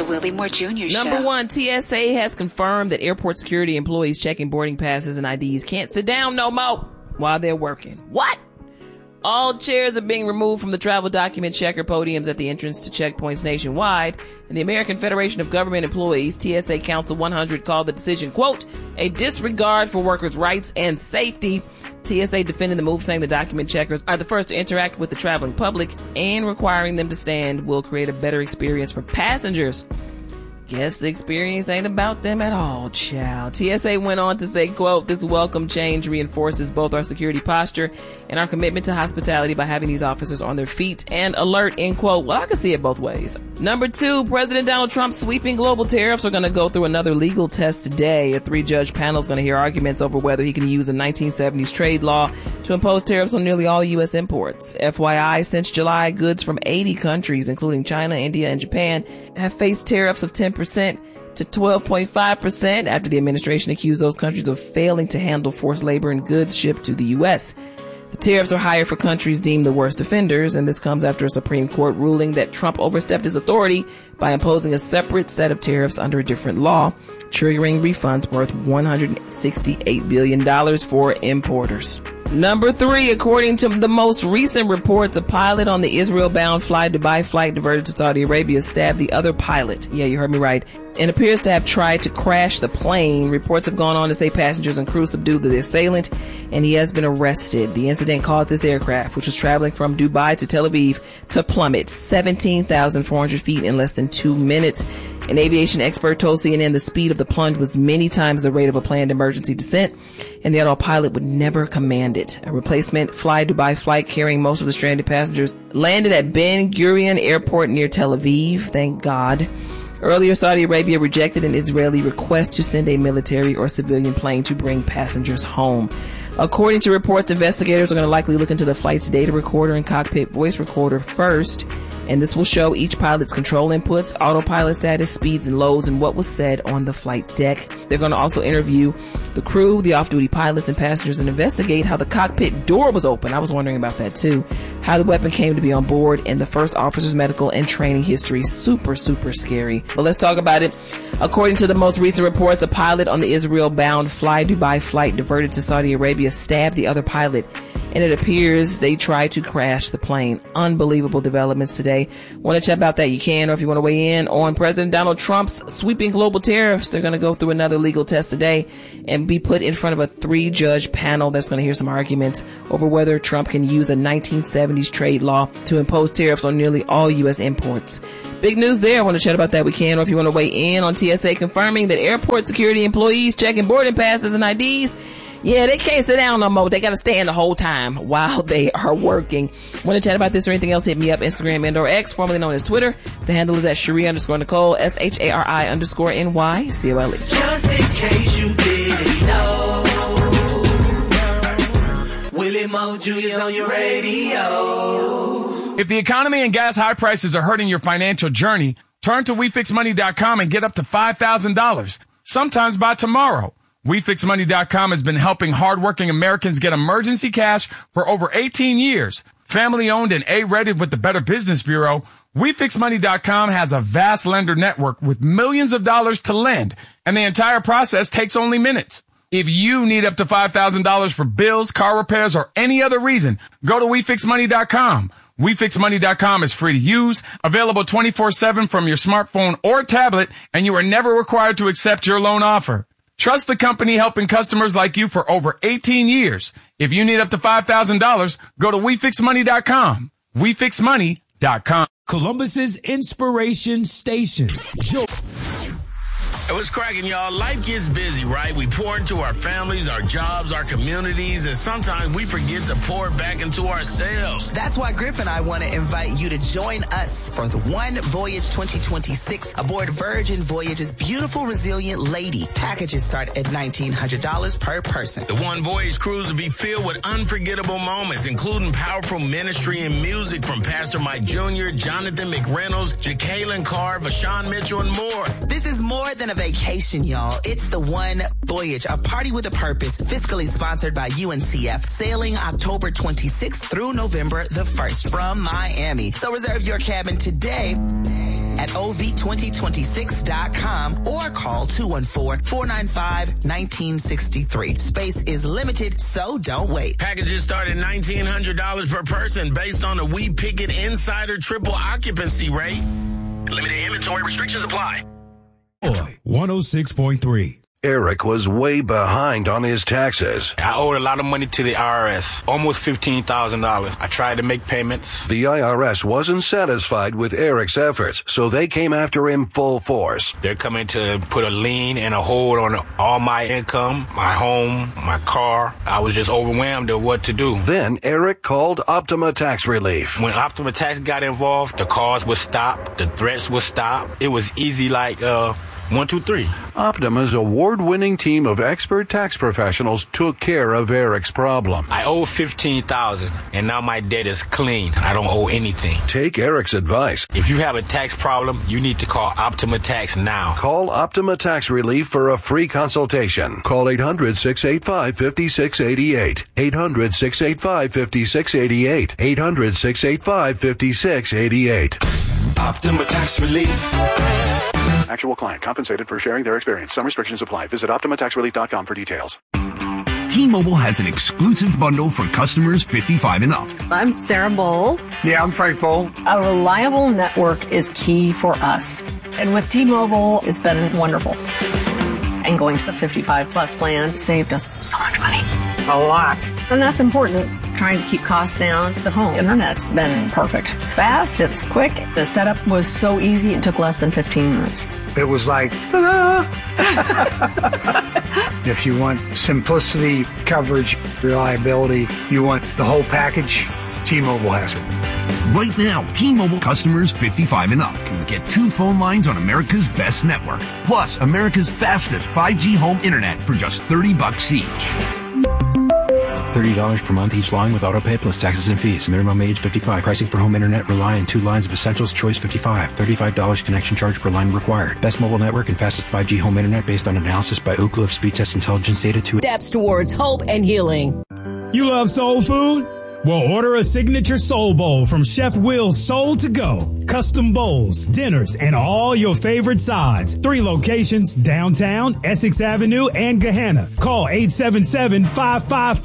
Willie Moore Jr. Show. Number one, TSA has confirmed that airport security employees checking boarding passes and IDs can't sit down no more while they're working. What? All chairs are being removed from the travel document checker podiums at the entrance to checkpoints nationwide. And the American Federation of Government Employees, TSA Council 100, called the decision, quote, a disregard for workers' rights and safety. TSA defended the move, saying the document checkers are the first to interact with the traveling public, and requiring them to stand will create a better experience for passengers. Guess the experience ain't about them at all, child. TSA went on to say, quote, this welcome change reinforces both our security posture and our commitment to hospitality by having these officers on their feet and alert, end quote. Well, I can see it both ways. Number two, President Donald Trump's sweeping global tariffs are going to go through another legal test today. A 3-judge panel is going to hear arguments over whether he can use a 1970s trade law to impose tariffs on nearly all U.S. imports. FYI, since July, goods from 80 countries, including China, India, and Japan, have faced tariffs of 10% to 12.5% after the administration accused those countries of failing to handle forced labor and goods shipped to the U.S. The tariffs are higher for countries deemed the worst offenders, and this comes after a Supreme Court ruling that Trump overstepped his authority by imposing a separate set of tariffs under a different law, triggering refunds worth $168 billion for importers. Number three, according to the most recent reports, a pilot on the Israel-bound Fly Dubai flight diverted to Saudi Arabia stabbed the other pilot. Yeah, you heard me right. And appears to have tried to crash the plane. Reports have gone on to say passengers and crew subdued the assailant, and he has been arrested. The incident caused this aircraft, which was traveling from Dubai to Tel Aviv, to plummet 17,400 feet in less than 2 minutes. An aviation expert told CNN the speed of the plunge was many times the rate of a planned emergency descent, and the autopilot would never command it. A replacement Fly Dubai flight carrying most of the stranded passengers landed at Ben Gurion Airport near Tel Aviv. Thank God. Earlier, Saudi Arabia rejected an Israeli request to send a military or civilian plane to bring passengers home. According to reports, investigators are going to likely look into the flight's data recorder and cockpit voice recorder first, and this will show each pilot's control inputs, autopilot status, speeds and loads, and what was said on the flight deck. They're going to also interview the crew, the off-duty pilots, and passengers, and investigate how the cockpit door was open. I was wondering about that too. How the weapon came to be on board, and the first officer's medical and training history. Super, super scary. But let's talk about it. According to the most recent reports, a pilot on the Israel-bound Fly Dubai flight diverted to Saudi Arabia stabbed the other pilot, and it appears they tried to crash the plane. Unbelievable developments today. Want to chat about that? You can, or if you want to weigh in on President Donald Trump's sweeping global tariffs, they're going to go through another legal test today and be put in front of a 3-judge panel that's going to hear some arguments over whether Trump can use a 1970s trade law to impose tariffs on nearly all U.S. imports. Big news there. I want to chat about that. We can, or if you want to weigh in on TSA confirming that airport security employees checking boarding passes and IDs, yeah, they can't sit down no more. They got to stand the whole time while they are working. Want to chat about this or anything else? Hit me up, Instagram and/or X, formerly known as Twitter. The handle is at Cherie_Nicole, SHARI_NYCOLE. Just in case you didn't know, Willie Moore Jr. is on your radio. If the economy and gas high prices are hurting your financial journey, turn to WeFixMoney.com and get up to $5,000, sometimes by tomorrow. WeFixMoney.com has been helping hardworking Americans get emergency cash for over 18 years. Family owned and A-rated with the Better Business Bureau, WeFixMoney.com has a vast lender network with millions of dollars to lend, and the entire process takes only minutes. If you need up to $5,000 for bills, car repairs, or any other reason, go to WeFixMoney.com. WeFixMoney.com is free to use, available 24/7 from your smartphone or tablet, and you are never required to accept your loan offer. Trust the company helping customers like you for over 18 years. If you need up to $5,000, go to WeFixMoney.com. WeFixMoney.com. Columbus's Inspiration Station. Hey, what's cracking, y'all? Life gets busy, right? We pour into our families, our jobs, our communities, and sometimes we forget to pour it back into ourselves. That's why Griff and I want to invite you to join us for the One Voyage 2026 aboard Virgin Voyage's beautiful, resilient lady. Packages start at $1,900 per person. The One Voyage cruise will be filled with unforgettable moments, including powerful ministry and music from Pastor Mike Jr., Jonathan McReynolds, Jacqueline Carr, Vashawn Mitchell, and more. This is more than a vacation, y'all. It's the One Voyage, a party with a purpose, fiscally sponsored by UNCF, sailing October 26th through November the 1st from Miami. So reserve your cabin today at ov2026.com or call 214-495-1963. Space is limited, so don't wait. Packages start at $1,900 per person based on a We Pick It Insider triple occupancy rate. Limited inventory restrictions apply. 106.3. Eric was way behind on his taxes. I owed a lot of money to the IRS, almost $15,000. I tried to make payments. The IRS wasn't satisfied with Eric's efforts, so they came after him full force. They're coming to put a lien and a hold on all my income, my home, my car. I was just overwhelmed at what to do. Then Eric called Optima Tax Relief. When Optima Tax got involved, the calls would stop, the threats would stop. It was easy like 1, 2, 3. Optima's award-winning team of expert tax professionals took care of Eric's problem. I owe $15,000, and now my debt is clean. I don't owe anything. Take Eric's advice. If you have a tax problem, you need to call Optima Tax now. Call Optima Tax Relief for a free consultation. Call 800-685-5688. 800-685-5688. 800-685-5688. Optima Tax Relief. Actual client compensated for sharing their experience. Some restrictions apply. Visit OptimaTaxRelief.com for details. T-Mobile has an exclusive bundle for customers 55 and up. I'm Sarah Bowl. Yeah, I'm Frank Bowl. A reliable network is key for us. And with T-Mobile, it's been wonderful. And going to the 55 plus plan saved us so much money. A lot. And that's important. Trying to keep costs down. The home internet's been perfect. It's fast, it's quick. The setup was so easy, it took less than 15 minutes. It was like, ta-da! If you want simplicity, coverage, reliability, you want the whole package, T-Mobile has it. Right now, T-Mobile customers 55 and up can get 2 phone lines on America's best network, plus America's fastest 5G home internet for just $30 each. $30 per month each line with autopay plus taxes and fees. Minimum age 55. Pricing for home internet rely on 2 lines of Essentials Choice 55. $35 connection charge per line required. Best mobile network and fastest 5G home internet based on analysis by Ookla of Speed Test Intelligence data to steps towards hope and healing. You love soul food? Well, order a signature soul bowl from Chef Will's Soul to Go. Custom bowls, dinners, and all your favorite sides. 3 locations, downtown, Essex Avenue, and Gahanna. Call 877-555